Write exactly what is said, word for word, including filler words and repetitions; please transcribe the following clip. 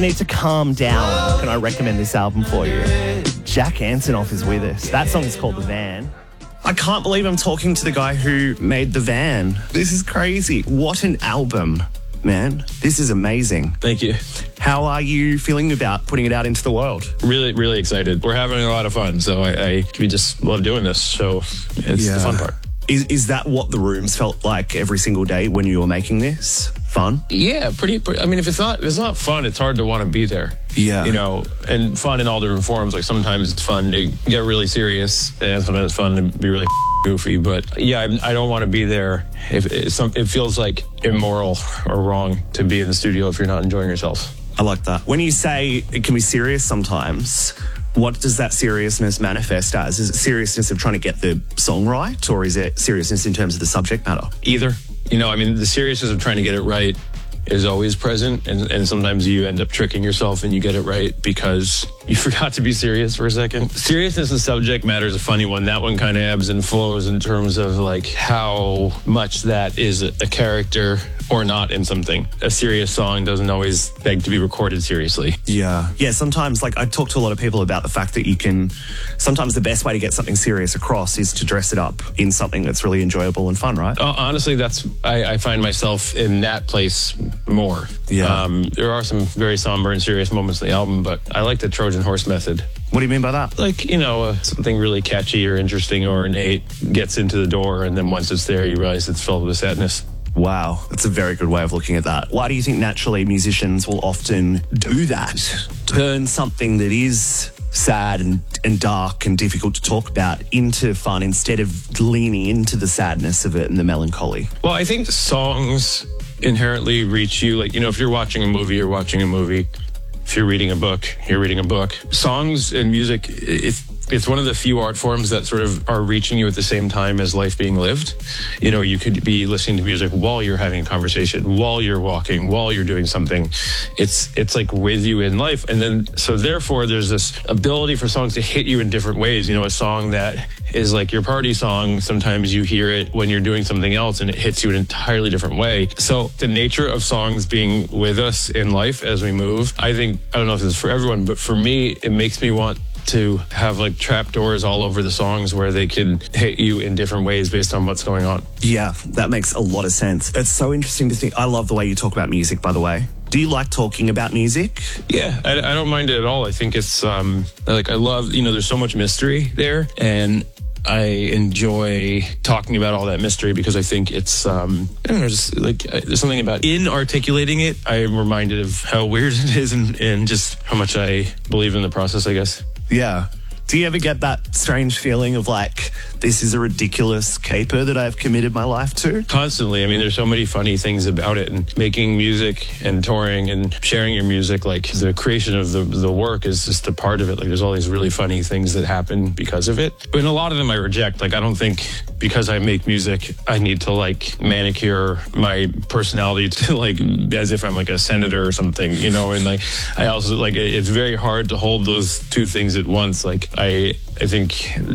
you need to calm down, can I recommend this album for you? Jack Antonoff is with us. That song's called The Van. I can't believe I'm talking to the guy who made The Van. This is crazy. What an album, man. This is amazing. Thank you. How are you feeling about putting it out into the world? Really, really excited. We're having a lot of fun, so I, I we just love doing this, so it's Yeah. the fun part. Is, is that what the rooms felt like every single day when you were making this? Fun? Yeah, pretty, pretty. I mean, if it's not, if it's not fun, it's hard to want to be there. Yeah. You know, and fun in all different forms. Like sometimes it's fun to get really serious, and sometimes it's fun to be really goofy. But yeah, I, I don't want to be there if it's some, it feels like immoral or wrong to be in the studio if you're not enjoying yourself. I like that. When you say it can be serious sometimes, what does that seriousness manifest as? Is it seriousness of trying to get the song right, or is it seriousness in terms of the subject matter? Either. You know, I mean, the seriousness of trying to get it right is always present, and, and sometimes you end up tricking yourself and you get it right because you forgot to be serious for a second. Seriousness and subject matter is a funny one. That one kind of ebbs and flows in terms of like how much that is a, a character or not in something. A serious song doesn't always beg to be recorded seriously. Yeah. Yeah, sometimes, like, I talk to a lot of people about the fact that you can, sometimes the best way to get something serious across is to dress it up in something that's really enjoyable and fun, right? Uh, honestly, that's, I, I find myself in that place more. Yeah. Um, there are some very somber and serious moments in the album, but I like the Trojan horse method. What do you mean by that? Like, you know, uh, something really catchy or interesting or innate gets into the door, and then once it's there, you realize it's filled with sadness. Wow, that's a very good way of looking at that. Why do you think naturally musicians will often do that? Turn something that is sad and, and dark and difficult to talk about into fun instead of leaning into the sadness of it and the melancholy? Well, I think songs inherently reach you. Like, you know, if you're watching a movie, you're watching a movie. If you're reading a book, you're reading a book. Songs and music, it's it's one of the few art forms that sort of are reaching you at the same time as life being lived. You know, you could be listening to music while you're having a conversation, while you're walking, while you're doing something. It's it's like with you in life. And then, so therefore, there's this ability for songs to hit you in different ways. You know, a song that is like your party song, sometimes you hear it when you're doing something else and it hits you in an entirely different way. So the nature of songs being with us in life as we move, I think, I don't know if this is for everyone, but for me, it makes me want to have like trapdoors all over the songs where they can hit you in different ways based on what's going on. Yeah, that makes a lot of sense. It's so interesting to think. I love the way you talk about music, by the way. Do you like talking about music? Yeah, I, I don't mind it at all. I think it's um like I love, you know, there's so much mystery there, and I enjoy talking about all that mystery because I think it's, um, I don't know, just like uh, there's something about in articulating it. I am reminded of how weird it is and, and just how much I believe in the process, I guess. Yeah. Do you ever get that strange feeling of like, this is a ridiculous caper that I've committed my life to? Constantly. I mean, there's so many funny things about it, and making music and touring and sharing your music, like the creation of the, the work is just a part of it. Like there's all these really funny things that happen because of it. But a lot of them I reject. Like I don't think because I make music, I need to like manicure my personality to like, as if I'm like a senator or something, you know? And like, I also like, it's very hard to hold those two things at once. Like I, I think